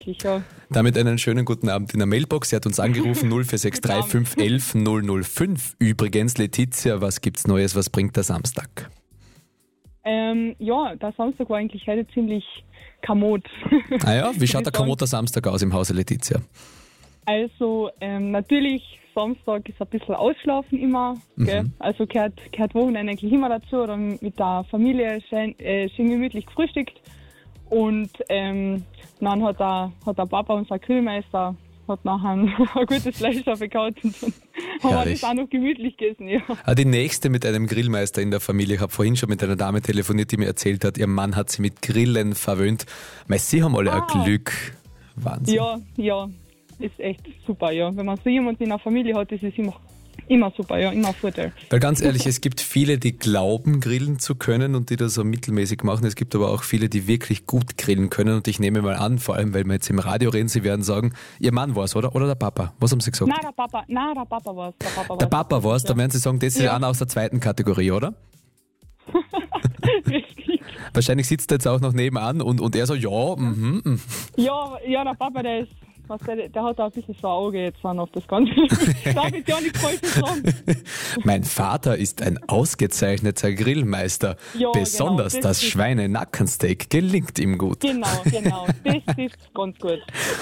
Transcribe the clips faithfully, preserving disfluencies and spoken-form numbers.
Ja. Damit einen schönen guten Abend in der Mailbox. Sie hat uns angerufen, null vier sechs drei fünf elf null null fünf. Übrigens, Letizia, was gibt's Neues, was bringt der Samstag? Ähm, ja, der Samstag war eigentlich heute ziemlich kamot. Ah ja, wie schaut der komoter Samstag aus im Hause Letizia? Also ähm, natürlich, Samstag ist ein bisschen ausschlafen immer. Mhm. Gell? Also gehört, gehört Wochenende eigentlich immer dazu. Dann mit der Familie schön, äh, schön gemütlich gefrühstückt. Und ähm, dann hat der, hat der Papa, unser Grillmeister, hat nachher ein, ein gutes Fleisch aufgekaut und dann haben wir das auch noch gemütlich gegessen. Ja. Ah, die nächste mit einem Grillmeister in der Familie. Ich habe vorhin schon mit einer Dame telefoniert, die mir erzählt hat, ihr Mann hat sie mit Grillen verwöhnt. Mei, sie haben alle Ah. ein Glück. Wahnsinn. Ja, ja, ist echt super, ja. Wenn man so jemanden in der Familie hat, ist es immer, immer super, ja, immer ein Vorteil. Weil ganz ehrlich, es gibt viele, die glauben, grillen zu können und die das so mittelmäßig machen. Es gibt aber auch viele, die wirklich gut grillen können. Und ich nehme mal an, vor allem, weil wir jetzt im Radio reden, sie werden sagen, ihr Mann war's, oder? Oder der Papa? Was haben sie gesagt? Nein, der Papa, nein, der Papa war's. Der Papa war's. Der Papa war's, ja. da werden sie sagen, das ist Ja. einer aus der zweiten Kategorie, oder? Richtig. Wahrscheinlich sitzt er jetzt auch noch nebenan und, und er so, ja, mhm, mhm. Ja, ja, der Papa, der ist, was der, der hat da ein bisschen so ein Auge jetzt dann auf das Ganze. Darf ich ja nicht falsch sagen. Mein Vater ist ein ausgezeichneter Grillmeister. Ja, Besonders genau, das das ist- Schweinenackensteak gelingt ihm gut. Genau, genau. Das ist ganz gut.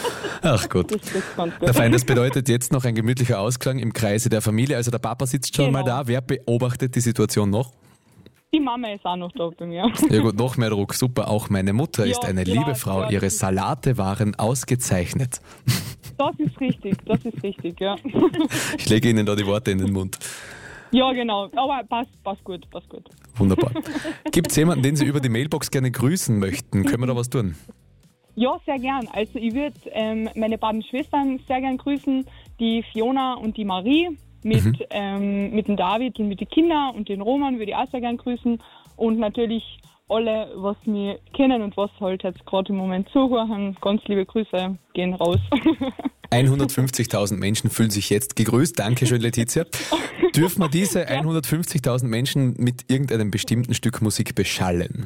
Ach gut. Das ist ganz Der gut. Fein, das bedeutet jetzt noch ein gemütlicher Ausklang im Kreise der Familie. Also der Papa sitzt schon Genau. mal da. Wer beobachtet die Situation noch? Die Mama ist auch noch da bei mir. Ja gut, noch mehr Druck. Super. Auch meine Mutter Ja, ist eine ja, liebe Frau. ja. Ihre Salate waren ausgezeichnet. Das ist richtig, das ist richtig, ja. Ich lege Ihnen da die Worte in den Mund. Ja, genau. Aber passt, passt gut, passt gut. Wunderbar. Gibt es jemanden, den Sie über die Mailbox gerne grüßen möchten? Können wir da was tun? Ja, sehr gern. Also ich würde ähm, meine beiden Schwestern sehr gern grüßen, die Fiona und die Marie, mit, Mhm. ähm, mit dem David und mit den Kindern und den Roman würde ich auch sehr gern grüßen und natürlich alle, was mich kennen und was halt jetzt gerade im Moment zuhören, ganz liebe Grüße gehen raus. hundertfünfzigtausend Menschen fühlen sich jetzt gegrüßt. Dankeschön, Letizia. Dürfen wir diese hundertfünfzigtausend Menschen mit irgendeinem bestimmten Stück Musik beschallen?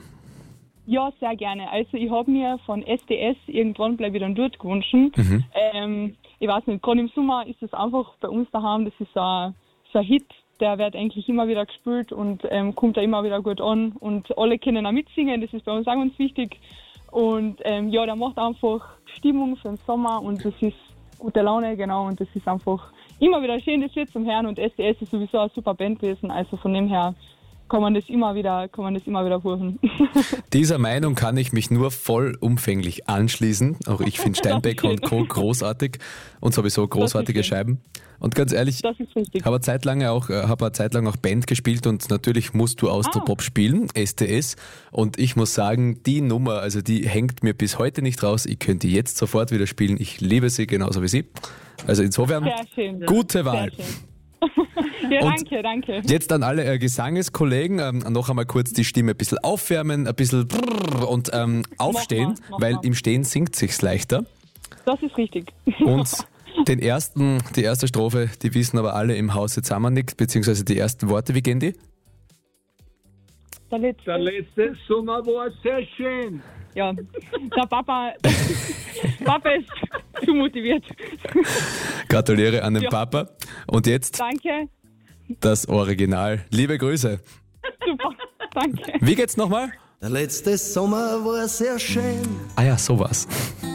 Ja, sehr gerne. Also ich habe mir von S D S irgendwann gleich wieder einen Duett gewünscht. Mhm. Ähm, ich weiß nicht, gerade im Sommer ist es einfach bei uns daheim, das ist so ein, so ein Hit, der wird eigentlich immer wieder gespielt und ähm, kommt da immer wieder gut an und alle können auch mitsingen, das ist bei uns auch ganz wichtig. Und ähm, ja, der macht einfach Stimmung für den Sommer und das ist gute Laune, genau, und das ist einfach immer wieder schön, das Lied zum Hören und S D S ist sowieso eine super Band gewesen, also von dem her kann man das immer wieder, kann man das immer wieder hören. Dieser Meinung kann ich mich nur vollumfänglich anschließen. Auch ich finde Steinbecker und Co. großartig und sowieso großartige Das ist schön. Scheiben. Und ganz ehrlich, Das ist richtig. habe eine Zeit lang auch, äh, habe eine Zeit lang auch Band gespielt und natürlich musst du Austropop spielen, S T S. Und ich muss sagen, die Nummer, also die hängt mir bis heute nicht raus. Ich könnte die jetzt sofort wieder spielen. Ich liebe sie genauso wie sie. Also insofern, Sehr schön. gute Wahl. Sehr schön. Ja, Und danke, danke. Jetzt an alle äh, Gesangskollegen ähm, noch einmal kurz die Stimme ein bisschen aufwärmen, ein bisschen brrr und ähm, aufstehen, mach weil mal. im Stehen singt sich's leichter. Das ist richtig. Und den ersten, die erste Strophe, die wissen aber alle im Hause zusammennickt, beziehungsweise die ersten Worte, wie gehen die? Der letzte, Der letzte Sommer war sehr schön. ja, der Papa, Papa ist zu motiviert. Gratuliere an den Ja. Papa. Und jetzt Danke, das Original. Liebe Grüße. super, danke. Wie geht's nochmal? Der letzte Sommer war sehr schön. Ah ja, sowas.